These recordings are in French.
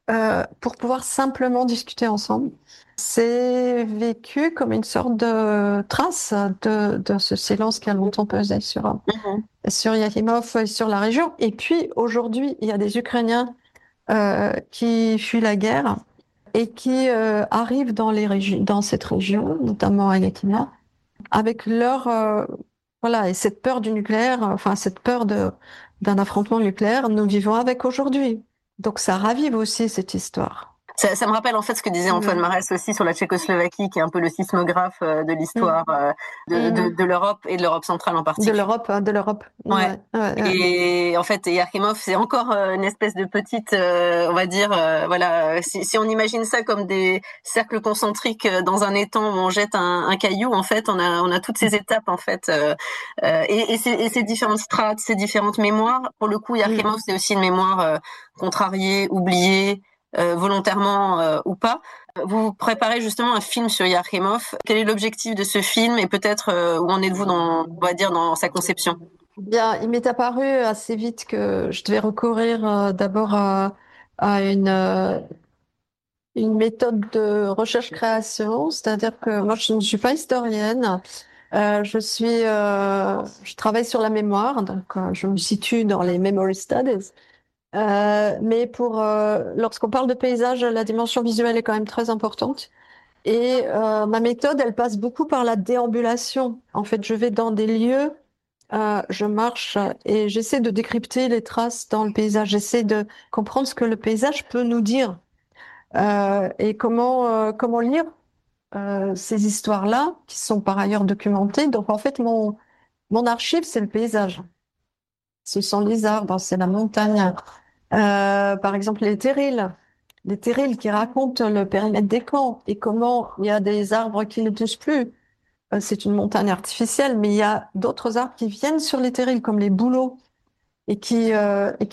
pour pouvoir simplement discuter ensemble. C'est vécu comme une sorte de trace de ce silence qui a longtemps pesé Mhm. sur Yakimov et sur la région. Et puis aujourd'hui, il y a des Ukrainiens qui fuient la guerre et qui arrivent dans cette région, notamment à Yakima, avec voilà, et cette peur du nucléaire, enfin cette peur d'un affrontement nucléaire, nous vivons avec aujourd'hui. Donc ça ravive aussi cette histoire. Ça me rappelle en fait ce que disait Antoine Ouais. Marès aussi sur la Tchécoslovaquie, qui est un peu le sismographe de l'histoire Mm. Mhm. de l'Europe et de l'Europe centrale en De particulier. l'Europe, hein, de l'Europe. Ouais. Ouais, ouais, ouais. Et en fait, Yarkimov, c'est encore une espèce de petite, on va dire, voilà, si on imagine ça comme des cercles concentriques dans un étang où on jette un caillou, en fait, on a toutes ces étapes, en fait, et ces différentes strates, ces différentes mémoires. Pour le coup, Mm. Yarkimov, c'est aussi une mémoire contrariée, oubliée, volontairement ou pas. Vous préparez justement un film sur Yarkimov. Quel est l'objectif de ce film et peut-être où en êtes-vous dans, on va dire, dans sa conception? Bien, il m'est apparu assez vite que je devais recourir d'abord à une méthode de recherche-création, c'est-à-dire que moi, je ne suis pas historienne. Je travaille sur la mémoire, donc je me situe dans les memory studies. Mais lorsqu'on parle de paysage, la dimension visuelle est quand même très importante. Et ma méthode, elle passe beaucoup par la déambulation. En fait, je vais dans des lieux, je marche et j'essaie de décrypter les traces dans le paysage. J'essaie de comprendre ce que le paysage peut nous dire et comment lire ces histoires-là qui sont par ailleurs documentées. Donc, en fait, mon archive, c'est le paysage. Ce sont les arbres, c'est la montagne. Par exemple, les terrils qui racontent le périmètre des camps et comment il y a des arbres qui ne poussent plus. C'est une montagne artificielle, mais il y a d'autres arbres qui viennent sur les terrils, comme les bouleaux, et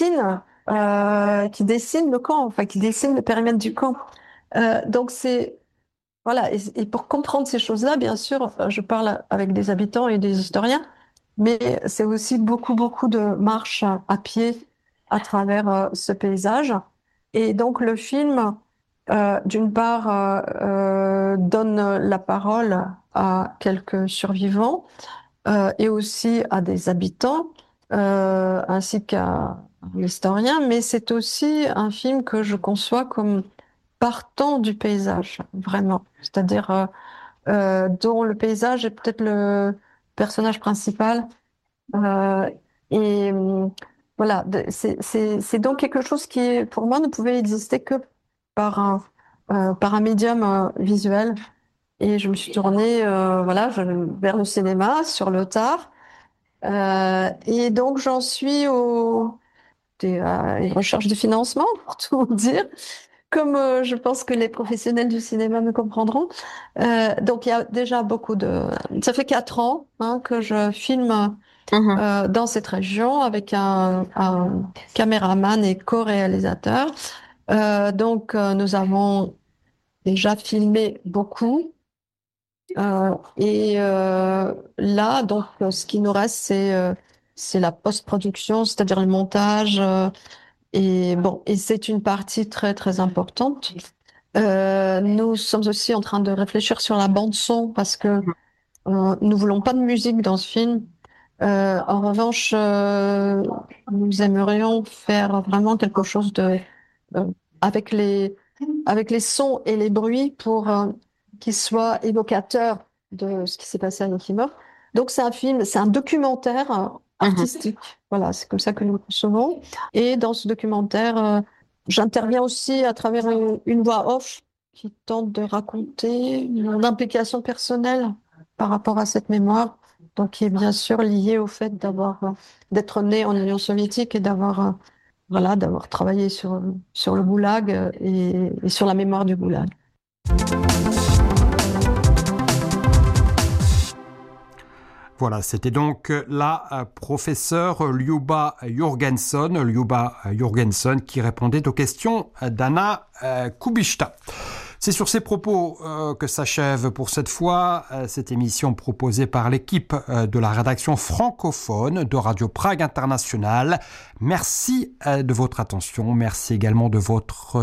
qui dessinent le camp, enfin, qui dessinent le périmètre du camp. Donc voilà, et pour comprendre ces choses-là, bien sûr, je parle avec des habitants et des historiens, mais c'est aussi beaucoup, beaucoup de marches à pied à travers ce paysage. Et donc le film, d'une part, donne la parole à quelques survivants et aussi à des habitants, ainsi qu'à un historien, mais c'est aussi un film que je conçois comme partant du paysage, vraiment. C'est-à-dire dont le paysage est peut-être le personnage principal. Euh, et voilà, c'est donc quelque chose qui, pour moi, ne pouvait exister que par un médium visuel. Et je me suis tournée voilà, vers le cinéma, sur le tard. Et donc, j'en suis à une recherche de financement, pour tout vous dire, comme je pense que les professionnels du cinéma me comprendront. Donc, il y a déjà Ça fait 4 ans hein, que je filme Mhm. dans cette région avec un caméraman et co-réalisateur. Donc, nous avons déjà filmé beaucoup. Et là, donc, ce qui nous reste, c'est la post-production, c'est-à-dire le montage. Et bon, et c'est une partie très, très importante. Nous sommes aussi en train de réfléchir sur la bande son parce que nous voulons pas de musique dans ce film. En revanche, nous aimerions faire vraiment quelque chose euh, avec les sons et les bruits pour qui soit évocateur de ce qui s'est passé à Yakima. Donc c'est un film, c'est un documentaire Mhm. artistique. Voilà, c'est comme ça que nous le concevons. Et dans ce documentaire, j'interviens aussi à travers une voix off qui tente de raconter mon implication personnelle par rapport à cette mémoire, donc qui est bien sûr liée au fait d'être né en Union soviétique et d'avoir travaillé sur le goulag et sur la mémoire du goulag. Voilà, c'était donc la professeure Lyuba Jurgenson qui répondait aux questions d'Anna Kubishta. C'est sur ces propos que s'achève pour cette fois cette émission proposée par l'équipe de la rédaction francophone de Radio Prague International. Merci de votre attention, merci également de votre